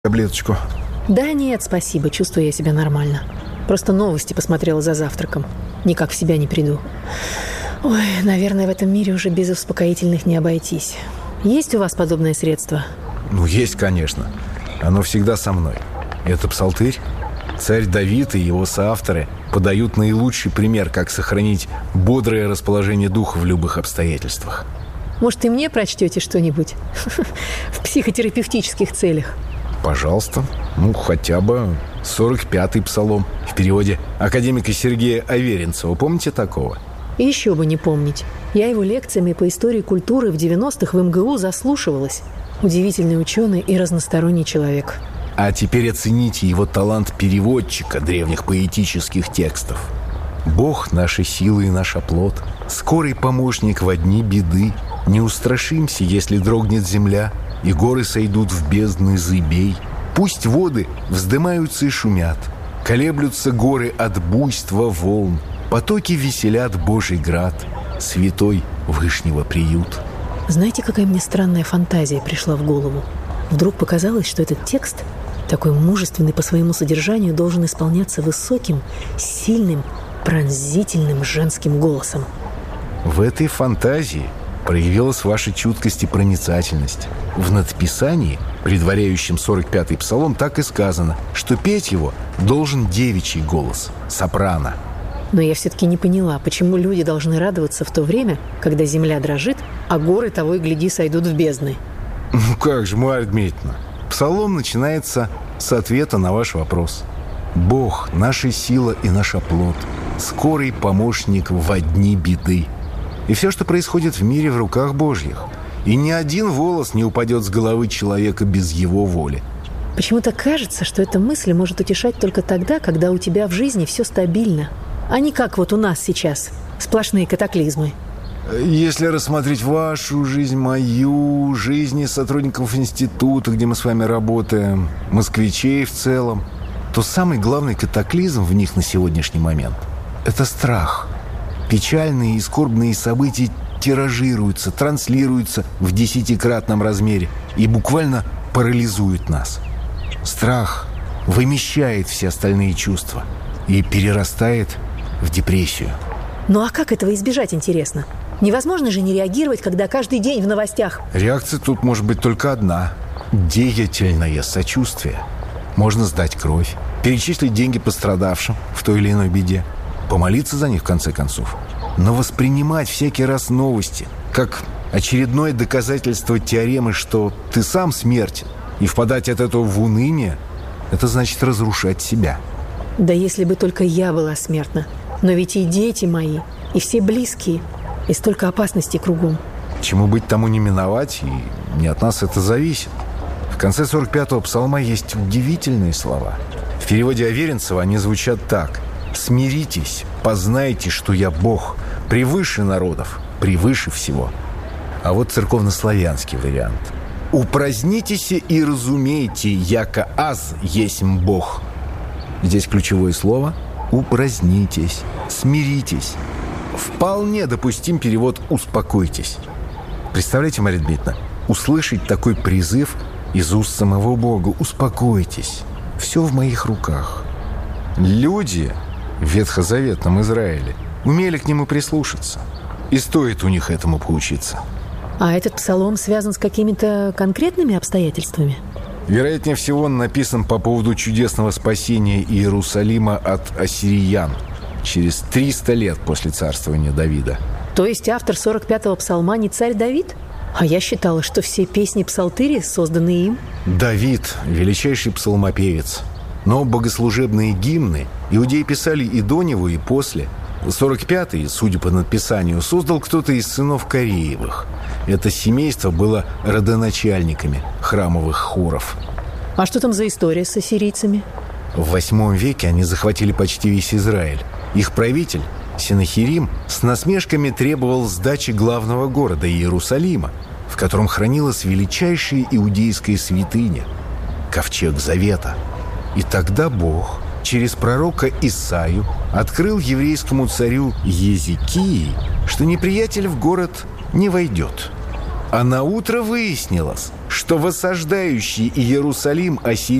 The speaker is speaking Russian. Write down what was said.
таблеточку? Да нет, спасибо, чувствую я себя нормально. Просто новости посмотрела за завтраком. Никак в себя не приду. Ой, наверное, в этом мире уже без успокоительных не обойтись. Есть у вас подобное средство? Есть, конечно. Оно всегда со мной. Это псалтырь. Царь Давид и его соавторы подают наилучший пример, как сохранить бодрое расположение духа в любых обстоятельствах. Может, и мне прочтете что-нибудь? В психотерапевтических целях. Пожалуйста. Хотя бы 45-й псалом. В переводе академика Сергея Аверинцева. Помните такого? Еще бы не помнить. Я его лекциями по истории культуры в 90-х в МГУ заслушивалась. Удивительный ученый и разносторонний человек. А теперь оцените его талант переводчика древних поэтических текстов. «Бог – наша сила и наш оплот, скорый помощник во дни беды. Не устрашимся, если дрогнет земля, и горы сойдут в бездны зыбей. Пусть воды вздымаются и шумят, колеблются горы от буйства волн, потоки веселят Божий град, святой Вышнего приют». Знаете, какая мне странная фантазия пришла в голову? Вдруг показалось, что этот текст, такой мужественный по своему содержанию, должен исполняться высоким, сильным, пронзительным женским голосом. В этой фантазии проявилась ваша чуткость и проницательность. В надписании, предваряющем 45-й псалом, так и сказано, что петь его должен девичий голос, сопрано. Но я все-таки не поняла, почему люди должны радоваться в то время, когда земля дрожит, а горы того и гляди сойдут в бездны. Как же, Марья Дмитриевна, псалом начинается с ответа на ваш вопрос. «Бог – наша сила и наш оплот, скорый помощник во дни беды». И все, что происходит в мире, в руках Божьих. И ни один волос не упадет с головы человека без его воли. Почему-то кажется, что эта мысль может утешать только тогда, когда у тебя в жизни все стабильно, а не как вот у нас сейчас, сплошные катаклизмы. Если рассмотреть вашу жизнь, мою, жизни сотрудников института, где мы с вами работаем, москвичей в целом, то самый главный катаклизм в них на сегодняшний момент – это страх. Печальные и скорбные события тиражируются, транслируются в 10-кратном размере и буквально парализуют нас. Страх вымещает все остальные чувства и перерастает в депрессию. Ну а как этого избежать, интересно? Невозможно же не реагировать, когда каждый день в новостях. Реакция тут может быть только одна – деятельное сочувствие. Можно сдать кровь, перечислить деньги пострадавшим в той или иной беде, помолиться за них в конце концов. Но воспринимать всякий раз новости как очередное доказательство теоремы, что ты сам смертен, и впадать от этого в уныние – это значит разрушать себя. Да если бы только я была смертна. Но ведь и дети мои, и все близкие, и столько опасностей кругом. Чему быть, тому не миновать, и не от нас это зависит. В конце 45-го псалма есть удивительные слова. В переводе Аверинцева они звучат так: «Смиритесь, познайте, что я Бог, превыше народов, превыше всего». А вот церковнославянский вариант: «Упразднитесь и разумейте, яко аз есмь Бог». Здесь ключевое слово «упразднитесь», «смиритесь». Вполне допустим перевод «успокойтесь». Представляете, Марья Дмитриевна, услышать такой призыв из уст самого Бога: «Успокойтесь, все в моих руках». Люди в ветхозаветном Израиле умели к нему прислушаться. И стоит у них этому поучиться. А этот псалом связан с какими-то конкретными обстоятельствами? Вероятнее всего, он написан по поводу чудесного спасения Иерусалима от ассириян через 300 лет после царствования Давида. То есть автор 45-го псалма не царь Давид? А я считала, что все песни-псалтыри созданы им. Давид – величайший псалмопевец. Но богослужебные гимны иудеи писали и до него, и после. 45-й, судя по надписанию, создал кто-то из сынов Кореевых. Это семейство было родоначальниками храмовых хоров. А что там за история с ассирийцами? В 8 веке они захватили почти весь Израиль. Их правитель, Сенахерим, с насмешками требовал сдачи главного города Иерусалима, в котором хранилась величайшая иудейская святыня – Ковчег Завета. И тогда Бог через пророка Исаию открыл еврейскому царю Езекии, что неприятель в город не войдет. А наутро выяснилось, что в осаждающий Иерусалим ассирийские